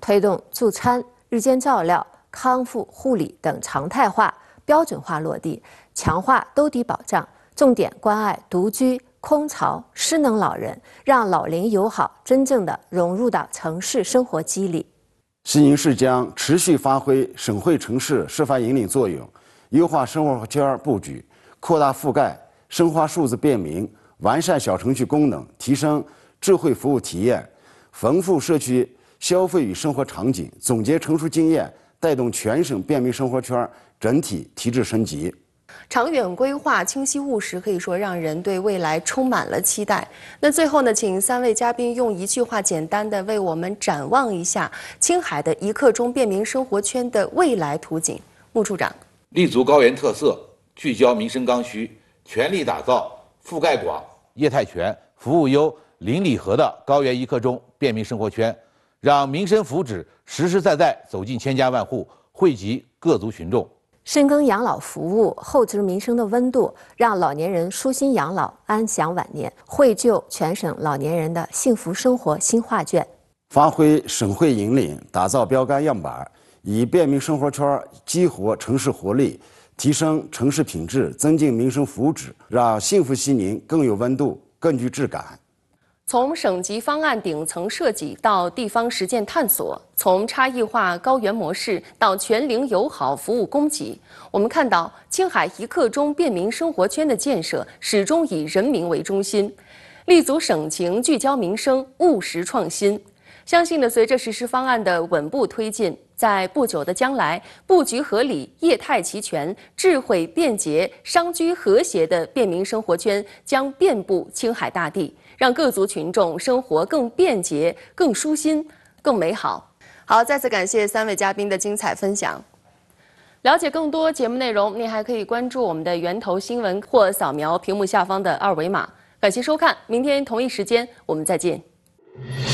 推动助餐、日间照料、康复护理等常态化、标准化落地，强化兜底保障，重点关爱独居、空巢、失能老人，让老龄友好真正的融入到城市生活机里。 西宁市将持续发挥省会城市示范引领作用，优化生活圈布局，扩大覆盖，深化数字便民，完善小程序功能，提升智慧服务体验，丰富社区消费与生活场景，总结成熟经验，带动全省便民生活圈整体提质升级。 长远规划清晰务实，可以说让人对未来充满了期待。那最后呢，请3位嘉宾用一句话简单的为我们展望一下青海的1刻钟便民生活圈的未来图景。穆处长， 立足高原特色，聚焦民生刚需，全力打造覆盖广、业态全、服务优、邻里和的高原1刻钟便民生活圈，让民生福祉实实在在走进千家万户，惠及各族群众。 深耕养老服务，厚植民生的温度，让老年人舒心养老，安享晚年，绘就全省老年人的幸福生活新画卷。 发挥省会引领，打造标杆样板，以便民生活圈激活城市活力，提升城市品质，增进民生福祉，让幸福西宁更有温度，更具质感。 从省级方案顶层设计到地方实践探索，从差异化高原模式到全龄友好服务供给，我们看到青海1刻钟便民生活圈的建设始终以人民为中心，立足省情，聚焦民生，务实创新。相信呢，随着实施方案的稳步推进，在不久的将来，布局合理、业态齐全、智慧便捷、商居和谐的便民生活圈将遍布青海大地，让各族群众生活更便捷、更舒心、更美好。好，再次感谢3位嘉宾的精彩分享。了解更多节目内容，您还可以关注我们的源头新闻或扫描屏幕下方的2维码。感谢收看，明天同一时间我们再见。